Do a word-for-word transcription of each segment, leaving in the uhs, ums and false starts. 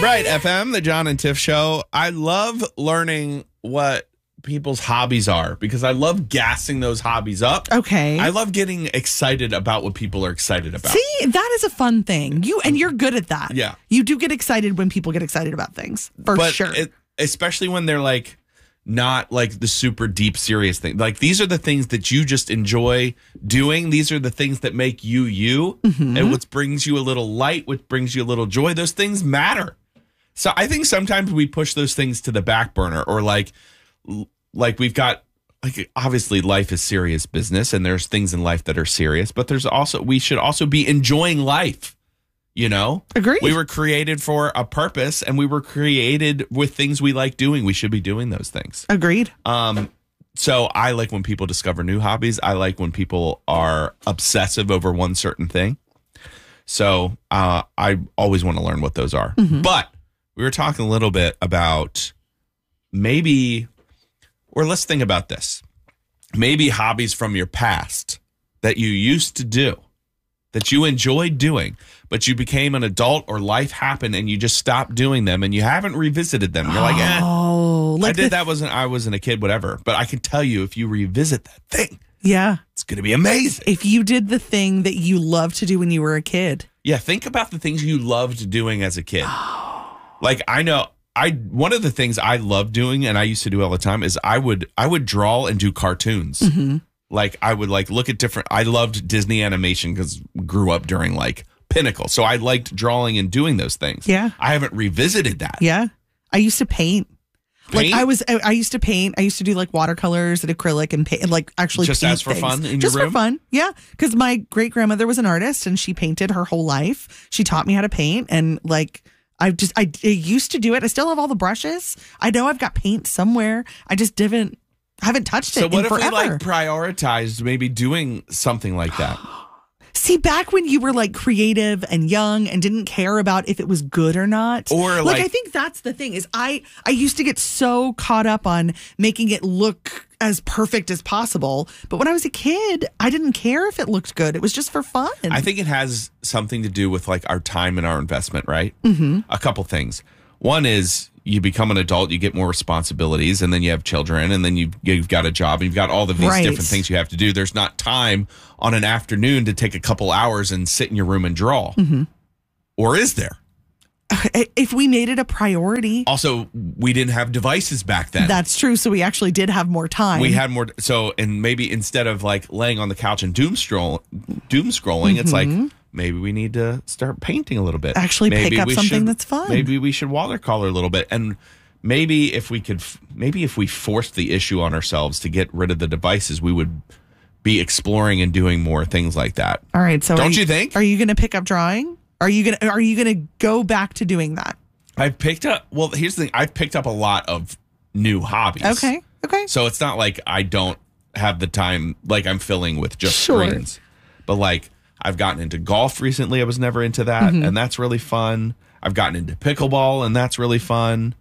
Right, F M, the John and Tiff Show. I love learning what people's hobbies are because I love gassing those hobbies up. Okay. I love getting excited about what people are excited about. See, that is a fun thing. You and you're good at that. Yeah. You do get excited when people get excited about things. For but sure. It, especially when they're like not like the super deep serious thing. Like these are the things that you just enjoy doing. These are the things that make you you. Mm-hmm. And what brings you a little light, what brings you a little joy. Those things matter. So I think sometimes we push those things to the back burner or like like we've got like obviously life is serious business and there's things in life that are serious, but there's also we should also be enjoying life. You know? Agreed. We were created for a purpose and we were created with things we like doing. We should be doing those things. Agreed. Um, so I like when people discover new hobbies. I like when people are obsessive over one certain thing. So uh, I always want to learn what those are. Mm-hmm. But we were talking a little bit about maybe, or let's think about this. Maybe hobbies from your past that you used to do, that you enjoyed doing, but you became an adult or life happened and you just stopped doing them and you haven't revisited them. You're like, eh, oh, like I did the- that wasn't I wasn't a kid, whatever. But I can tell you if you revisit that thing, yeah, it's going to be amazing. If you did the thing that you loved to do when you were a kid. Yeah, think about the things you loved doing as a kid. Like I know I one of the things I love doing and I used to do all the time is I would I would draw and do cartoons. Mm-hmm. Like I would like look at different I loved Disney animation because grew up during like Pinnacle. So I liked drawing and doing those things. Yeah. I haven't revisited that. Yeah. I used to paint. Paint? Like I was I, I used to paint. I used to do like watercolors and acrylic and paint like actually just paint as for things. fun in just your room? for fun. Yeah. Because my great grandmother was an artist and she painted her whole life. She taught me how to paint and like I just I, I used to do it. I still have all the brushes. I know I've got paint somewhere. I just didn't I haven't touched it So what in if forever. we like prioritized maybe doing something like that? See, back when you were like creative and young and didn't care about if it was good or not. Or like, like- I think that's the thing is I, I used to get so caught up on making it look as perfect as possible. But when I was a kid, I didn't care if it looked good. It was just for fun. I think it has something to do with like our time and our investment, right? Mm-hmm. A couple things. One is you become an adult, you get more responsibilities, and then you have children, and then you've, you've got a job, and you've got all of these Right. different things you have to do. There's not time on an afternoon to take a couple hours and sit in your room and draw. Mm-hmm. Or is there? If we made it a priority. Also, we didn't have devices back then. That's true. So we actually did have more time. We had more. So, and maybe instead of like laying on the couch and doom scroll, doom scrolling, mm-hmm. it's like maybe we need to start painting a little bit. Actually maybe pick up we something should, that's fun. Maybe we should watercolor a little bit. And maybe if we could, maybe if we forced the issue on ourselves to get rid of the devices, we would be exploring and doing more things like that. All right. So don't you, you think? Are you going to pick up drawing? Are you gonna Are you gonna go back to doing that? I've picked up. Well, here's the thing. I've picked up a lot of new hobbies. Okay. Okay. So it's not like I don't have the time. Like I'm filling with just Sure. screens. But like I've gotten into golf recently. I was never into that, mm-hmm. and that's really fun. I've gotten into pickleball, and that's really fun.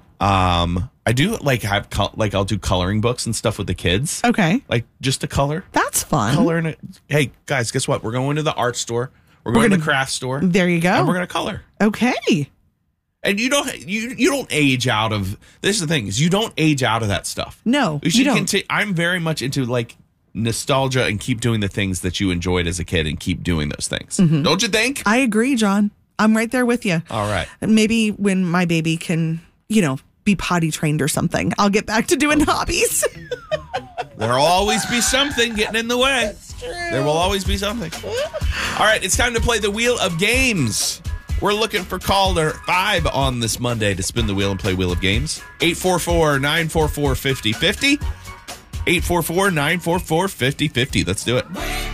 Um, I do like have col- like I'll do coloring books and stuff with the kids. Okay. Like just to color. That's fun. Color in it. Hey guys, guess what? We're going to the art store. We're going We're gonna, to the craft store. There you go. And we're going to color. Okay. And you don't you you don't age out of this is the thing is you don't age out of that stuff. No, you should you don't. Continue, I'm very much into like nostalgia and keep doing the things that you enjoyed as a kid and keep doing those things. Mm-hmm. Don't you think? I agree, John. I'm right there with you. All right. Maybe when my baby can, you know, be potty trained or something, I'll get back to doing hobbies. There'll always be something getting in the way. There will always be something. All right, it's time to play the Wheel of Games. We're looking for caller five on this Monday to spin the wheel and play Wheel of Games. eight four four, nine four four, five oh five oh. eight four four, nine four four, five oh five oh. Let's do it.